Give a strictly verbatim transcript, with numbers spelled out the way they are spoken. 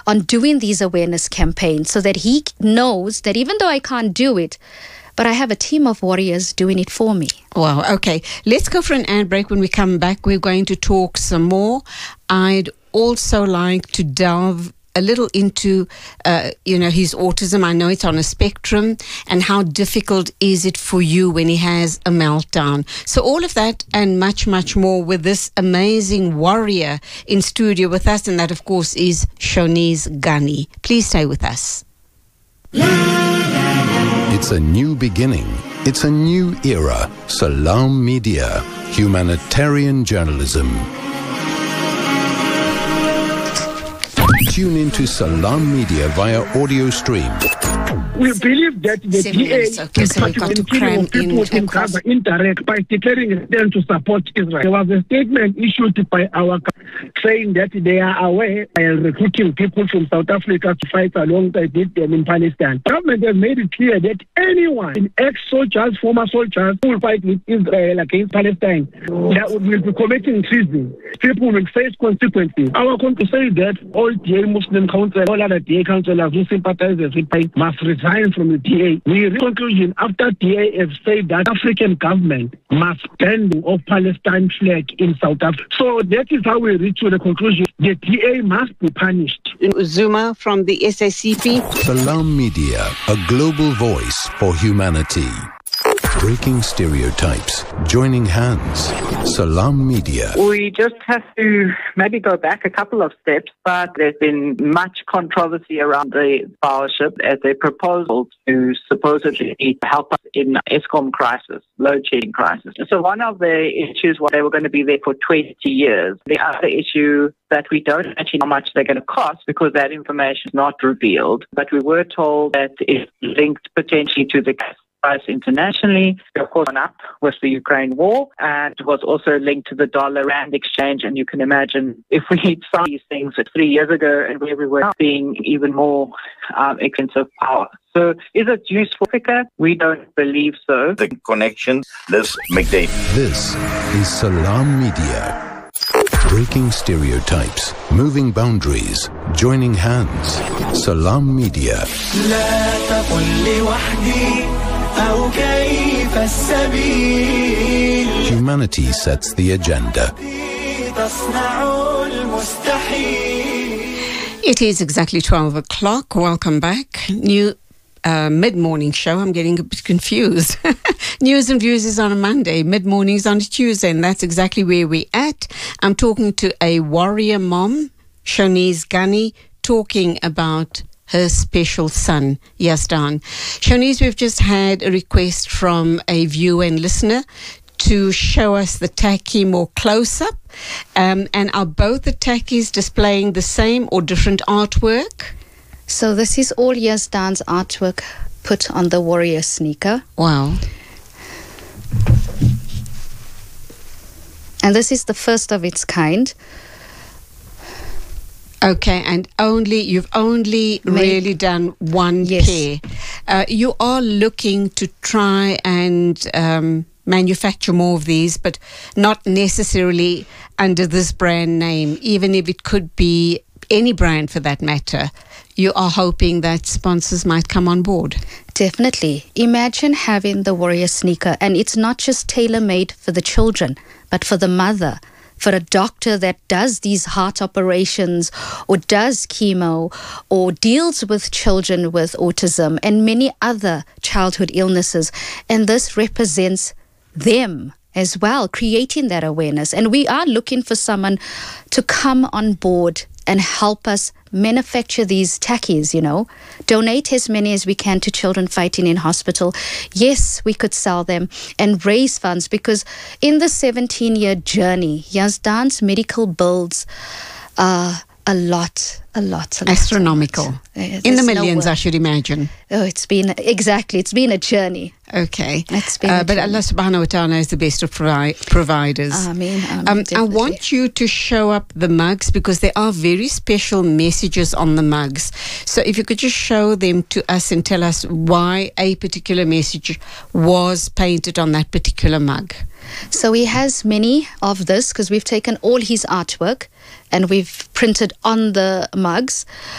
on doing these awareness campaigns so that he knows that even though I can't do it, but I have a team of warriors doing it for me. Wow, okay. Let's go for an ad break. When we come back, we're going to talk some more. I'd also like to delve a little into, uh, you know, his autism. I know it's on a spectrum, and how difficult is it for you when he has a meltdown. So all of that and much, much more with this amazing warrior in studio with us, and that, of course, is Shonice Gunny. Please stay with us. It's a new beginning. It's a new era. Salam Media, humanitarian journalism. Tune into Salam Media via audio stream. We believe that the Seven D A minutes, okay, is so we've got to cram people in in across- Gaza indirect by declaring a stand to support Israel. There was a statement issued by our government saying that they are aware and recruiting people from South Africa to fight alongside them in Palestine. The government has made it clear that anyone, ex-soldiers, former soldiers, who will fight with Israel against Palestine, that will be committing treason. People will face consequences. Our country says that all D A Muslim council, all other D A councillors who sympathize with it must resign from the D A. We reach conclusion after D A have said that African government must ban of Palestine flag in South Africa. So that is how we reach to the conclusion the D A must be punished. Zuma from the S A C P. Salam Media, a global voice for humanity. Breaking stereotypes, joining hands. Salam Media. We just have to maybe go back a couple of steps, but there's been much controversy around the powership as a proposal to supposedly help us in Eskom crisis, load shedding crisis. So one of the issues was they were going to be there for twenty years. The other issue that we don't actually know how much they're going to cost because that information is not revealed, but we were told that it's linked potentially to the price internationally, of course, gone up with the Ukraine war, and it was also linked to the dollar-rand exchange. And you can imagine if we had some of these things three years ago and where we were now being even more um, expensive power. So is it useful, Africa? We don't believe so. The connection, Liz McDade. This is Salam Media. Breaking stereotypes, moving boundaries, joining hands. Salam Media. Humanity sets the agenda. It is exactly twelve o'clock. Welcome back. New uh, mid-morning show. I'm getting a bit confused. News and Views is on a Monday. Mid-morning is on a Tuesday, and that's exactly where we're at. I'm talking to a warrior mom, Shonice Gunny, talking about her special son, Yazdan. Shonice, we've just had a request from a viewer and listener to show us the tacky more close-up. Um, and are both the tackies displaying the same or different artwork? So this is all Yazdan's artwork put on the warrior sneaker. Wow. And this is the first of its kind. Okay, and only you've only Made, really done one yes. pair. Uh, you are looking to try and um, manufacture more of these, but not necessarily under this brand name, even if it could be any brand for that matter. You are hoping that sponsors might come on board. Definitely. Imagine having the warrior sneaker, and it's not just tailor-made for the children, but for the mother, for a doctor that does these heart operations or does chemo or deals with children with autism and many other childhood illnesses. And this represents them as well, creating that awareness. And we are looking for someone to come on board and help us manufacture these tackies, you know, donate as many as we can to children fighting in hospital. Yes, we could sell them and raise funds, because in the seventeen-year journey, Yazdan's medical bills are a lot, a lot, a lot. Astronomical. A lot. Uh, in the there's millions, no I should imagine. Oh, it's been, exactly, it's been a journey. Okay. It's been uh, a but journey. Allah subhanahu wa ta'ala is the best of provi- providers. Ameen, ameen, Um, I definitely. want you to show up the mugs, because there are very special messages on the mugs. So if you could just show them to us and tell us why a particular message was painted on that particular mug. So he has many of this, because we've taken all his artwork and we've printed on the mugs.